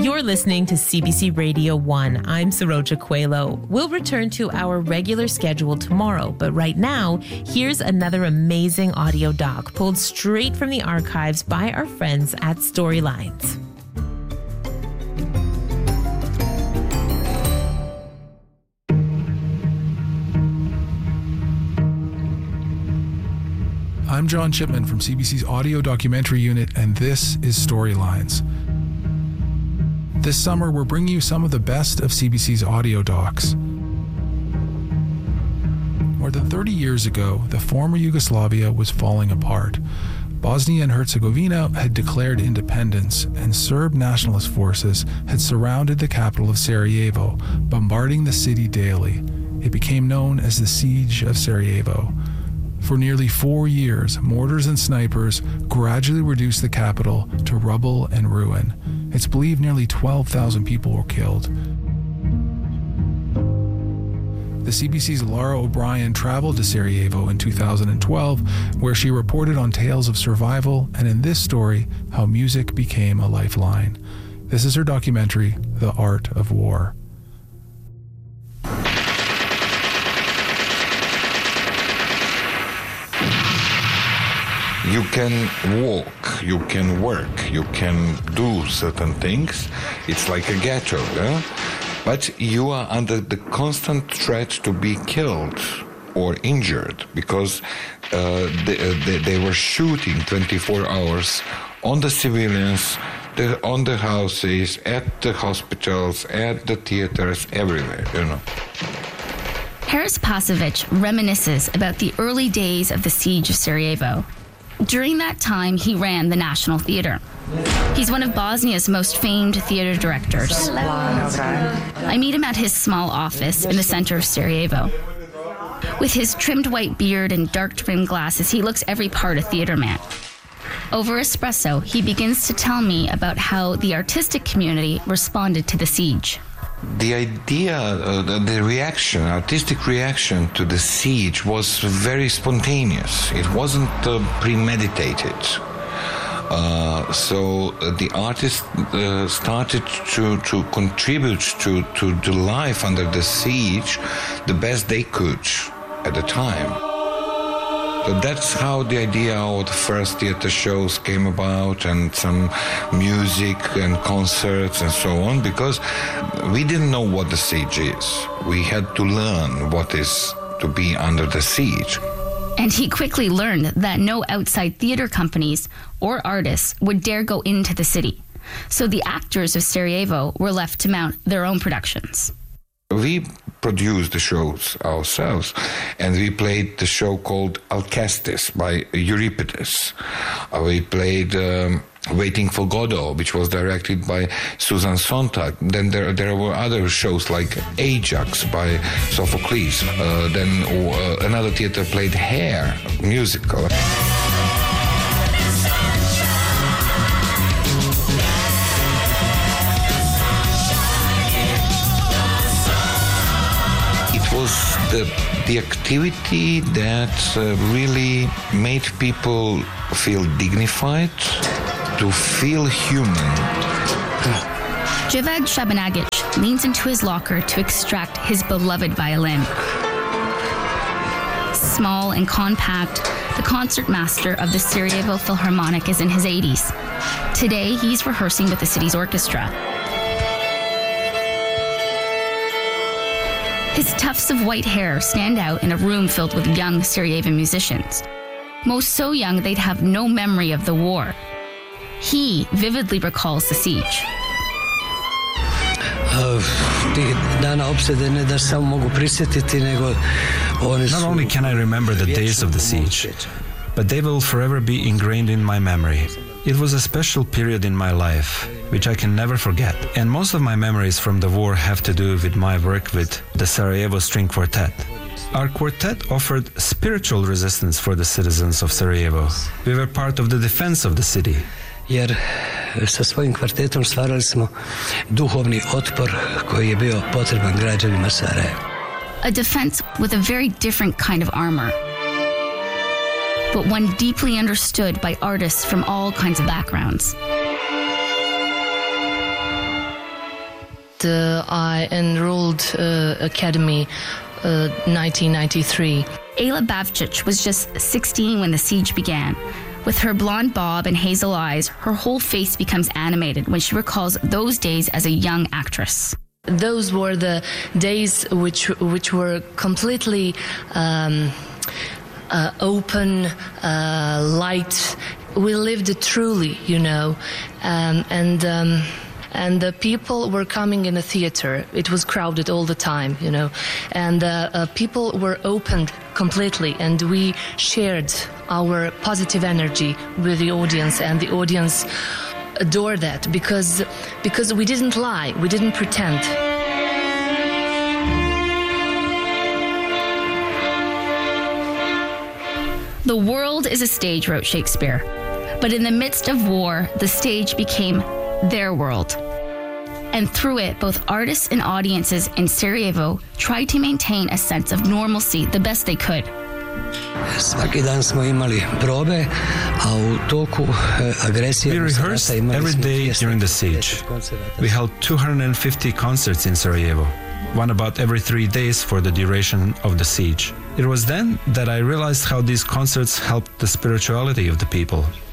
You're listening to CBC Radio 1. I'm Saroja Coelho. We'll return to our regular schedule tomorrow, but right now, here's another amazing audio doc pulled straight from the archives by our friends at Storylines. I'm John Chipman from CBC's Audio Documentary Unit, and this is Storylines. This summer, we're bringing you some of the best of CBC's audio docs. More than 30 years ago, the former Yugoslavia was falling apart. Bosnia and Herzegovina had declared independence, and Serb nationalist forces had surrounded the capital of Sarajevo, bombarding the city daily. It became known as the Siege of Sarajevo. For nearly 4 years, mortars and snipers gradually reduced the capital to rubble and ruin. It's believed nearly 12,000 people were killed. The CBC's Laura O'Brien traveled to Sarajevo in 2012, where she reported on tales of survival and, in this story, how music became a lifeline. This is her documentary, The Art of War. You can walk, you can work, you can do certain things. It's like a ghetto, yeah? But you are under the constant threat to be killed or injured because they were shooting 24 hours on the civilians, on the houses, at the hospitals, at the theaters, everywhere, you know. Haris Pasovic reminisces about the early days of the siege of Sarajevo. During that time, he ran the National Theatre. He's one of Bosnia's most famed theatre directors. I meet him at his small office in the center of Sarajevo. With his trimmed white beard and dark-rimmed glasses, he looks every part a theatre man. Over espresso, he begins to tell me about how the artistic community responded to the siege. The idea, the reaction, artistic reaction to the siege was very spontaneous. It wasn't premeditated. So the artists started to contribute to the life under the siege the best they could at the time. So that's how the idea of the first theater shows came about, and some music and concerts and so on, because we didn't know what the siege is. We had to learn what is to be under the siege. And he quickly learned that no outside theater companies or artists would dare go into the city. So the actors of Sarajevo were left to mount their own productions. We produced the shows ourselves, and we played the show called Alcestis by Euripides. We played Waiting for Godot, which was directed by Susan Sontag. Then there were other shows like Ajax by Sophocles. Then another theater played Hair, musical. Was the activity that really made people feel dignified, to feel human. Javad Shabanagic leans into his locker to extract his beloved violin. Small and compact, the concertmaster of the Sarajevo Philharmonic is in his 80s. Today, he's rehearsing with the city's orchestra. His tufts of white hair stand out in a room filled with young Sarajevan musicians. Most so young they'd have no memory of the war. He vividly recalls the siege. Not only can I remember the days of the siege, but they will forever be ingrained in my memory. It was a special period in my life, which I can never forget. And most of my memories from the war have to do with my work with the Sarajevo String Quartet. Our quartet offered spiritual resistance for the citizens of Sarajevo. We were part of the defense of the city. Jer sa svojim kvartetom stvarali smo duhovni otpor koji je bio potreban građanima Sarajeva. A defense with a very different kind of armor, but one deeply understood by artists from all kinds of backgrounds. I enrolled academy 1993. Ayla Bavcic was just 16 when the siege began. With her blonde bob and hazel eyes, her whole face becomes animated when she recalls those days as a young actress. Those were the days which were completely open, light. We lived it truly, and the people were coming in the theater. It was crowded all the time, and people were opened completely, and we shared our positive energy with the audience, and the audience adored that because we didn't lie, we didn't pretend. The world is a stage, wrote Shakespeare. But in the midst of war, the stage became their world. And through it, both artists and audiences in Sarajevo tried to maintain a sense of normalcy the best they could. Svaki dan smo imali probe, a u toku agresije... We rehearsed every day during the siege. We held 250 concerts in Sarajevo, one about every 3 days for the duration of the siege. It was then that I realized how these concerts helped the spirituality of the people.